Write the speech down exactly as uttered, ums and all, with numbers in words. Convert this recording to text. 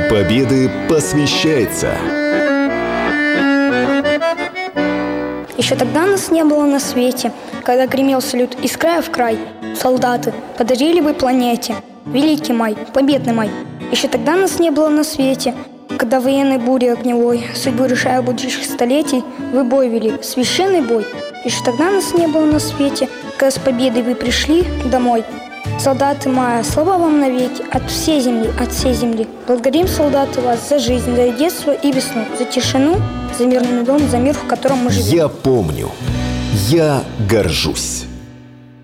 Победы посвящается. Еще тогда нас не было на свете, когда гремел салют из края в край. Солдаты подарили вы планете великий май, победный май. Еще тогда нас не было на свете, когда военной бурей огневой, судьбу решая будущих столетий, вы бой вели, священный бой. Еще тогда нас не было на свете, когда с победой вы пришли домой. Солдаты мая, слава вам навеки, от всей земли, от всей земли. Благодарим, солдаты, вас за жизнь, за детство и весну, за тишину, за мирный дом, за мир, в котором мы живем. Я помню. Я горжусь.